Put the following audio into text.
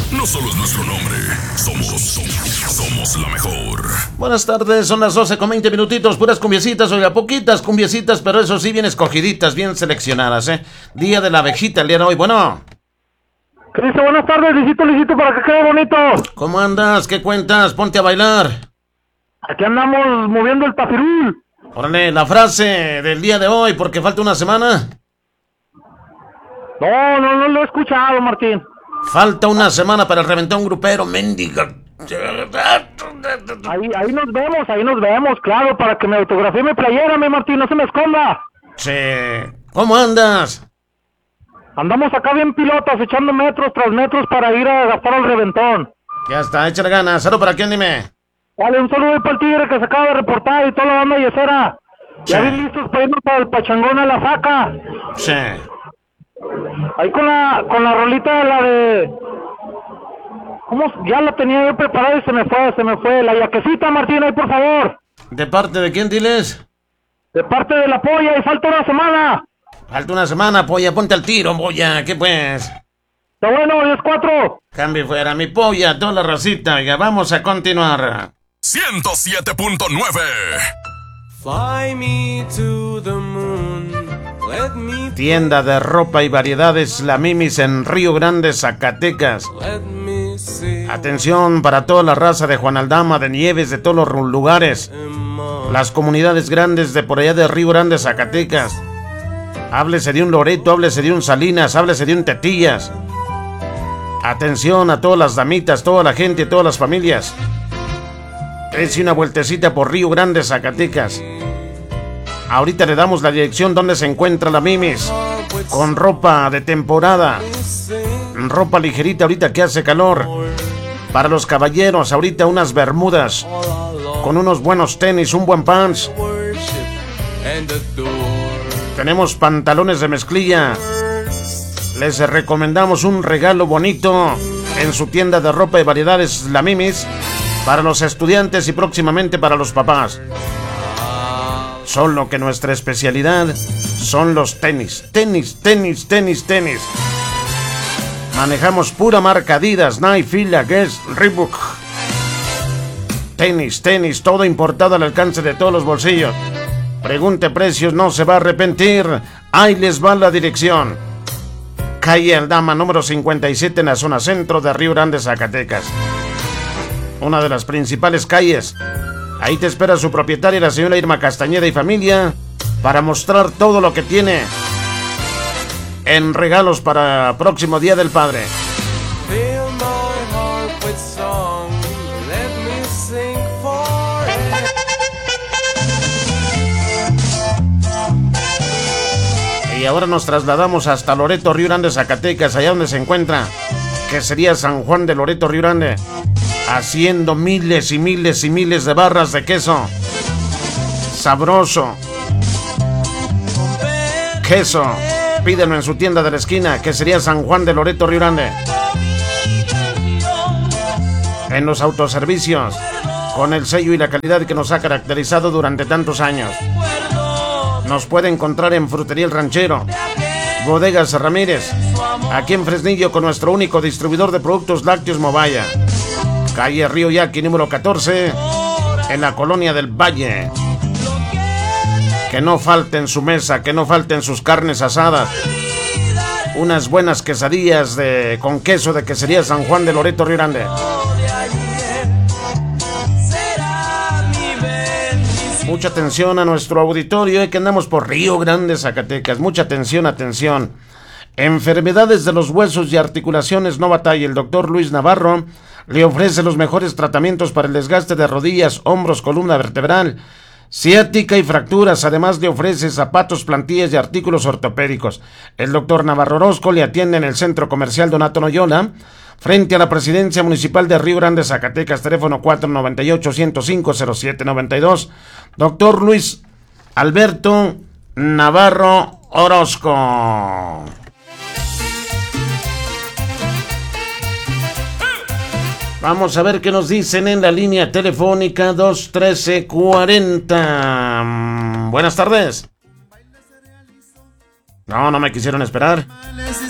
no solo es nuestro nombre, somos la mejor. Buenas tardes, son las 12 con 20 minutitos, puras cumbiecitas, oiga, poquitas cumbiecitas, pero eso sí, bien escogiditas, bien seleccionadas, Día de la abejita el día de hoy, bueno. ¿Qué dice? Buenas tardes, Licito, para que quede bonito. ¿Cómo andas? ¿Qué cuentas? Ponte a bailar. Aquí andamos moviendo el tafirul. Órale, la frase del día de hoy, porque falta una semana. No lo he escuchado, Martín. Falta una semana para el reventón grupero, mendiga. Ahí nos vemos, claro, para que me autografíe mi playera, mi Martín, no se me esconda. Che, ¿cómo andas? Andamos acá bien pilotos, echando metros tras metros para ir a gastar al reventón. Ya está, échale ganas. ¿Saludo para quién, dime? Vale, un saludo para el tigre que se acaba de reportar y toda la banda yesera. Ya bien listos para irnos para el pachangón a la faca. Sí. Ahí con la rolita la de... ¿Cómo? Ya la tenía yo preparada y se me fue. La yaquecita, Martín, ahí por favor. ¿De parte de quién, diles? De parte de la polla y falta una semana. Falta una semana, polla, ponte al tiro, polla, ¿qué pues? Está bueno, 10-4. Cambie fuera, mi polla, toda la racita, oiga, vamos a continuar. 107.9. Fly me to the moon, let me... Tienda de ropa y variedades La Mimis en Río Grande, Zacatecas. Let me see. Atención para toda la raza de Juan Aldama, de Nieves, de todos los lugares. Las comunidades grandes de por allá de Río Grande, Zacatecas. Háblese de un Loreto, háblese de un Salinas, háblese de un Tetillas. Atención a todas las damitas, toda la gente, todas las familias. Dense una vueltecita por Río Grande, Zacatecas. Ahorita le damos la dirección donde se encuentra La Mimis. Con ropa de temporada. Ropa ligerita ahorita que hace calor. Para los caballeros, ahorita unas bermudas. Con unos buenos tenis, un buen pants. Tenemos pantalones de mezclilla. Les recomendamos un regalo bonito en su tienda de ropa y variedades La Mimis para los estudiantes y próximamente para los papás. Solo que nuestra especialidad son los tenis. Tenis. Manejamos pura marca Adidas, Nike, Fila, Guess, Reebok. Tenis, todo importado al alcance de todos los bolsillos. Pregunte precios, no se va a arrepentir. Ahí les va la dirección. Calle Aldama, número 57, en la zona centro de Río Grande, Zacatecas. Una de las principales calles. Ahí te espera su propietaria, la señora Irma Castañeda y familia, para mostrar todo lo que tiene en regalos para próximo Día del Padre. Y ahora nos trasladamos hasta Loreto, Río Grande, Zacatecas, allá donde se encuentra, que sería San Juan de Loreto, Río Grande, haciendo miles y miles y miles de barras de queso. Sabroso. Queso. Pídelo en su tienda de la esquina, que sería San Juan de Loreto, Río Grande. En los autoservicios, con el sello y la calidad que nos ha caracterizado durante tantos años. Nos puede encontrar en Frutería El Ranchero, Bodegas Ramírez, aquí en Fresnillo, con nuestro único distribuidor de productos lácteos Movaya. Calle Río Yaqui, número 14, en la colonia del Valle. Que no falten su mesa, que no falten sus carnes asadas. Unas buenas quesadillas con queso de quesería San Juan de Loreto, Río Grande. Mucha atención a nuestro auditorio, que andamos por Río Grande, Zacatecas. Mucha atención. Enfermedades de los huesos y articulaciones, no batalla. El doctor Luis Navarro le ofrece los mejores tratamientos para el desgaste de rodillas, hombros, columna vertebral, ciática y fracturas. Además le ofrece zapatos, plantillas y artículos ortopédicos. El doctor Navarro Orozco le atiende en el Centro Comercial Donato Noyola, frente a la Presidencia Municipal de Río Grande, Zacatecas. Teléfono 498-105-0792. Doctor Luis Alberto Navarro Orozco. Vamos a ver qué nos dicen en la línea telefónica 213-40. Buenas tardes. No me quisieron esperar.